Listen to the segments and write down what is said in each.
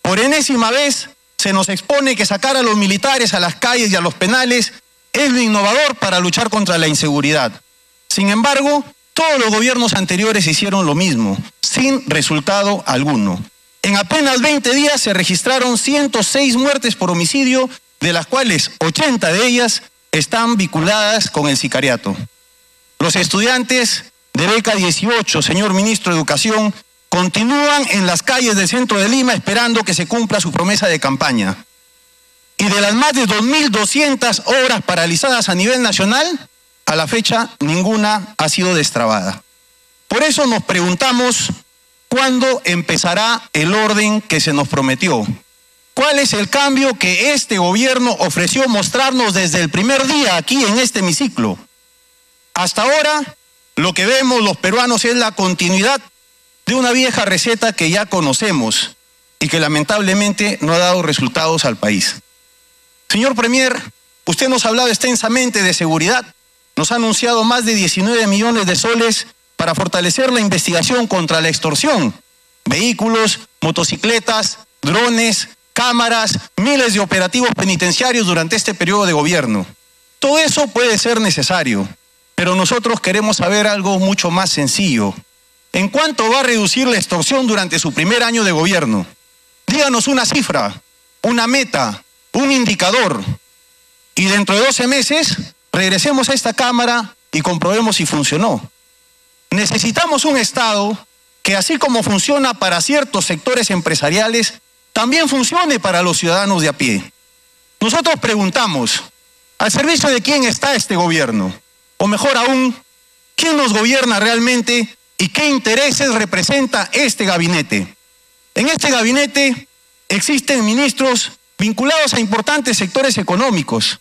Por enésima vez se nos expone que sacar a los militares a las calles y a los penales es lo innovador para luchar contra la inseguridad. Sin embargo, todos los gobiernos anteriores hicieron lo mismo, sin resultado alguno. En apenas 20 días se registraron 106 muertes por homicidio, de las cuales 80 de ellas están vinculadas con el sicariato. Los estudiantes de beca 18, señor ministro de Educación, continúan en las calles del centro de Lima esperando que se cumpla su promesa de campaña. Y de las más de 2.200 obras paralizadas a nivel nacional, a la fecha ninguna ha sido destrabada. Por eso nos preguntamos, ¿cuándo empezará el orden que se nos prometió? ¿Cuál es el cambio que este gobierno ofreció mostrarnos desde el primer día aquí en este hemiciclo? Hasta ahora, lo que vemos los peruanos es la continuidad de una vieja receta que ya conocemos y que lamentablemente no ha dado resultados al país. Señor Premier, usted nos ha hablado extensamente de seguridad, nos ha anunciado más de 19 millones de soles para fortalecer la investigación contra la extorsión, vehículos, motocicletas, drones, cámaras, miles de operativos penitenciarios durante este periodo de gobierno. Todo eso puede ser necesario, pero nosotros queremos saber algo mucho más sencillo. ¿En cuánto va a reducir la extorsión durante su primer año de gobierno? Díganos una cifra, una meta, un indicador. Y dentro de 12 meses, regresemos a esta Cámara y comprobemos si funcionó. Necesitamos un Estado que, así como funciona para ciertos sectores empresariales, también funcione para los ciudadanos de a pie. Nosotros preguntamos, ¿al servicio de quién está este gobierno? O mejor aún, ¿quién nos gobierna realmente y qué intereses representa este gabinete? En este gabinete existen ministros vinculados a importantes sectores económicos.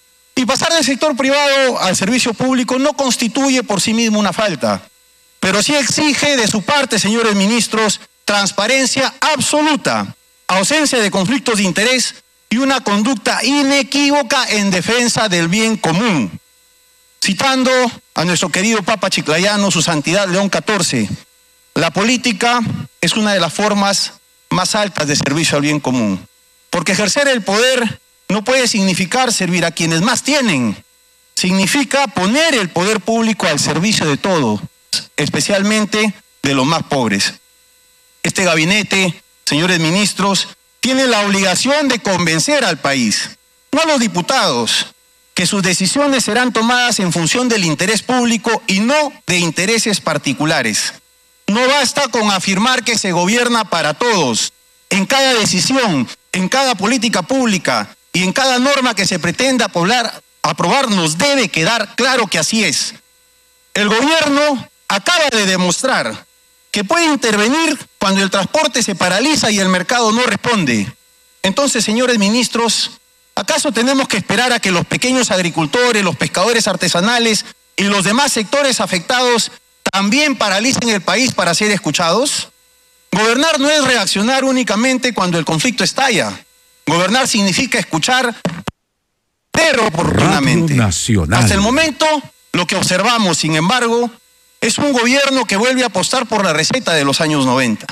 Y pasar del sector privado al servicio público no constituye por sí mismo una falta, pero sí exige de su parte, señores ministros, transparencia absoluta, ausencia de conflictos de interés y una conducta inequívoca en defensa del bien común. Citando a nuestro querido Papa Chiclayano, su santidad León XIV, la política es una de las formas más altas de servicio al bien común, porque ejercer el poder no puede significar servir a quienes más tienen, significa poner el poder público al servicio de todos, especialmente de los más pobres. Este gabinete, señores ministros, tiene la obligación de convencer al país, no a los diputados, que sus decisiones serán tomadas en función del interés público y no de intereses particulares. No basta con afirmar que se gobierna para todos. En cada decisión, en cada política pública y en cada norma que se pretenda aprobar nos debe quedar claro que así es. El gobierno acaba de demostrar que puede intervenir cuando el transporte se paraliza y el mercado no responde. Entonces, señores ministros, ¿acaso tenemos que esperar a que los pequeños agricultores, los pescadores artesanales y los demás sectores afectados también paralicen el país para ser escuchados? Gobernar no es reaccionar únicamente cuando el conflicto estalla. Gobernar significa escuchar, pero oportunamente. Hasta el momento, lo que observamos, sin embargo, es un gobierno que vuelve a apostar por la receta de los años 90,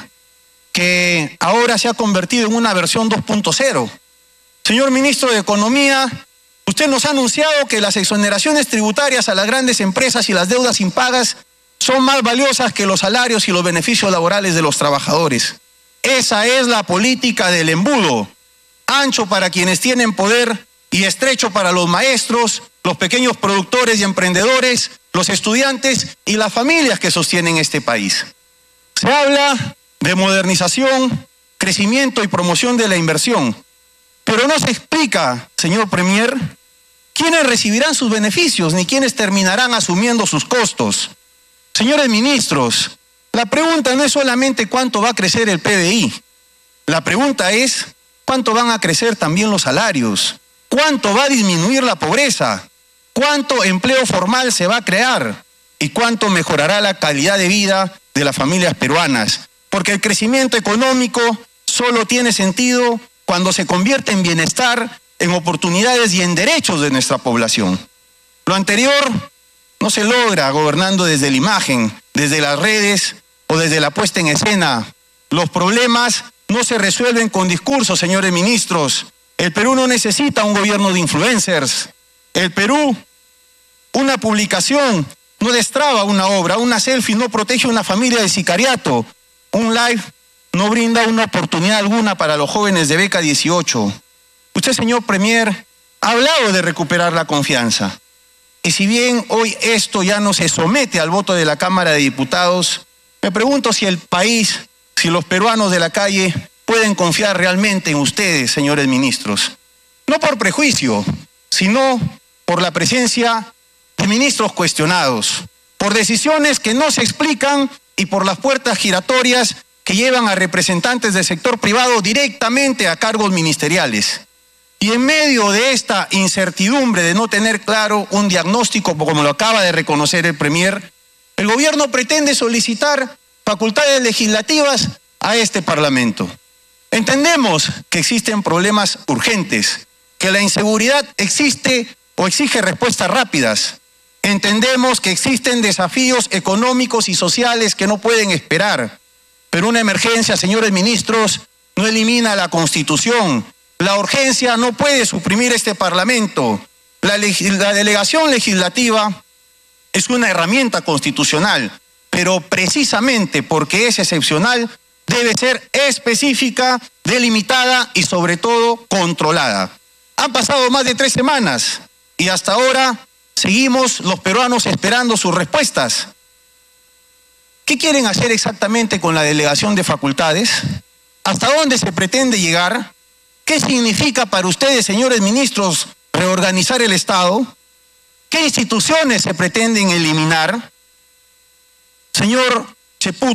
que ahora se ha convertido en una versión 2.0. Señor ministro de Economía, usted nos ha anunciado que las exoneraciones tributarias a las grandes empresas y las deudas impagas son más valiosas que los salarios y los beneficios laborales de los trabajadores. Esa es la política del embudo, ancho para quienes tienen poder y estrecho para los maestros, los pequeños productores y emprendedores, los estudiantes y las familias que sostienen este país. Se habla de modernización, crecimiento y promoción de la inversión, pero no se explica, señor Premier, quiénes recibirán sus beneficios ni quiénes terminarán asumiendo sus costos. Señores ministros, la pregunta no es solamente cuánto va a crecer el PBI. La pregunta es cuánto van a crecer también los salarios, cuánto va a disminuir la pobreza, cuánto empleo formal se va a crear y cuánto mejorará la calidad de vida de las familias peruanas. Porque el crecimiento económico solo tiene sentido cuando se convierte en bienestar, en oportunidades y en derechos de nuestra población. Lo anterior no se logra gobernando desde la imagen, desde las redes o desde la puesta en escena. Los problemas no se resuelven con discursos, señores ministros. El Perú no necesita un gobierno de influencers. El Perú, una publicación no destraba una obra, una selfie no protege a una familia de sicariato, un live no brinda una oportunidad alguna para los jóvenes de beca 18. Usted, señor Premier, ha hablado de recuperar la confianza. Y si bien hoy esto ya no se somete al voto de la Cámara de Diputados, me pregunto si el país, si los peruanos de la calle pueden confiar realmente en ustedes, señores ministros. No por prejuicio, sino por la presencia de ministros cuestionados, por decisiones que no se explican y por las puertas giratorias que llevan a representantes del sector privado directamente a cargos ministeriales. Y en medio de esta incertidumbre de no tener claro un diagnóstico, como lo acaba de reconocer el Premier, el gobierno pretende solicitar facultades legislativas a este Parlamento. Entendemos que existen problemas urgentes, que la inseguridad existe o exige respuestas rápidas. Entendemos que existen desafíos económicos y sociales que no pueden esperar. Pero una emergencia, señores ministros, no elimina la Constitución. La urgencia no puede suprimir este Parlamento. La delegación legislativa es una herramienta constitucional, pero precisamente porque es excepcional, debe ser específica, delimitada y sobre todo controlada. Han pasado más de 3 semanas y hasta ahora seguimos los peruanos esperando sus respuestas. ¿Qué quieren hacer exactamente con la delegación de facultades? ¿Hasta dónde se pretende llegar? ¿Qué significa para ustedes, señores ministros, reorganizar el Estado? ¿Qué instituciones se pretenden eliminar? Señor Cheput,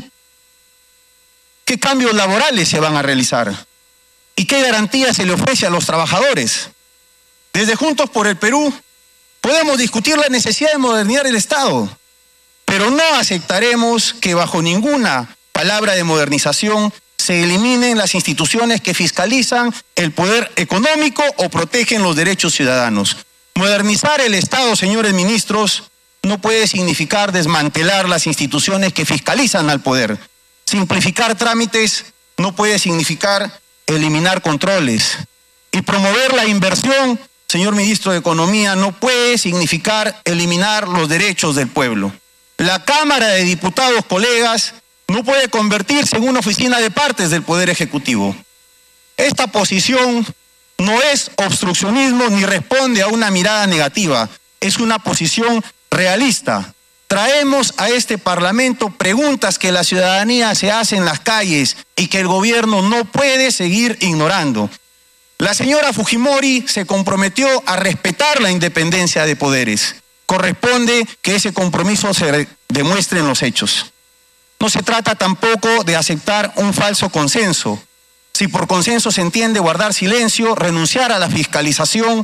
¿qué cambios laborales se van a realizar? ¿Y qué garantías se le ofrece a los trabajadores? Desde Juntos por el Perú podemos discutir la necesidad de modernizar el Estado, pero no aceptaremos que bajo ninguna palabra de modernización se eliminen las instituciones que fiscalizan el poder económico o protegen los derechos ciudadanos. Modernizar el Estado, señores ministros, no puede significar desmantelar las instituciones que fiscalizan al poder. Simplificar trámites no puede significar eliminar controles. Y promover la inversión, señor ministro de Economía, no puede significar eliminar los derechos del pueblo. La Cámara de Diputados, colegas, no puede convertirse en una oficina de partes del Poder Ejecutivo. Esta posición no es obstruccionismo ni responde a una mirada negativa, es una posición realista. Traemos a este Parlamento preguntas que la ciudadanía se hace en las calles y que el gobierno no puede seguir ignorando. La señora Fujimori se comprometió a respetar la independencia de poderes. Corresponde que ese compromiso se demuestre en los hechos. No se trata tampoco de aceptar un falso consenso. Si por consenso se entiende guardar silencio, renunciar a la fiscalización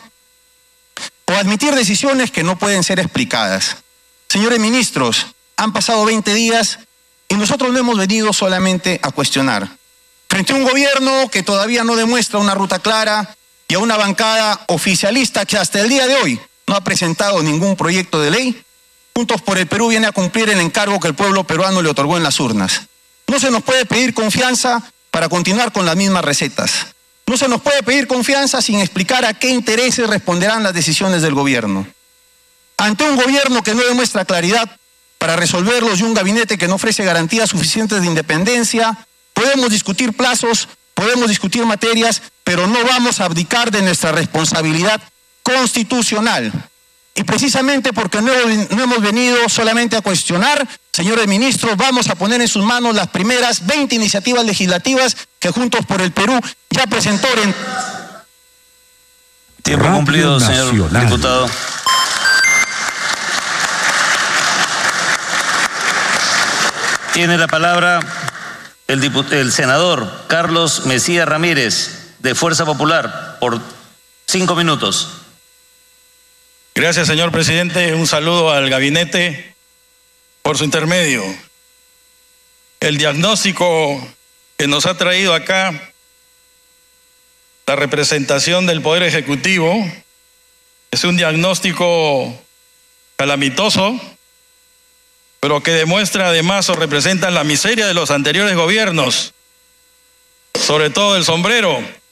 o admitir decisiones que no pueden ser explicadas. Señores ministros, han pasado 20 días y nosotros no hemos venido solamente a cuestionar. Frente a un gobierno que todavía no demuestra una ruta clara y a una bancada oficialista que hasta el día de hoy no ha presentado ningún proyecto de ley, Juntos por el Perú viene a cumplir el encargo que el pueblo peruano le otorgó en las urnas. No se nos puede pedir confianza para continuar con las mismas recetas. No se nos puede pedir confianza sin explicar a qué intereses responderán las decisiones del gobierno. Ante un gobierno que no demuestra claridad para resolverlos y un gabinete que no ofrece garantías suficientes de independencia, podemos discutir plazos, podemos discutir materias, pero no vamos a abdicar de nuestra responsabilidad constitucional. Y precisamente porque no hemos venido solamente a cuestionar, señores ministros, vamos a poner en sus manos las primeras 20 iniciativas legislativas que Juntos por el Perú ya presentó. Tiempo cumplido, señor diputado. Tiene la palabra el senador Carlos Mejía Ramírez, de Fuerza Popular, por 5 minutos. Gracias, señor presidente. Un saludo al gabinete por su intermedio. El diagnóstico que nos ha traído acá la representación del Poder Ejecutivo es un diagnóstico calamitoso, pero que demuestra además o representa la miseria de los anteriores gobiernos. sobre todo el sombrero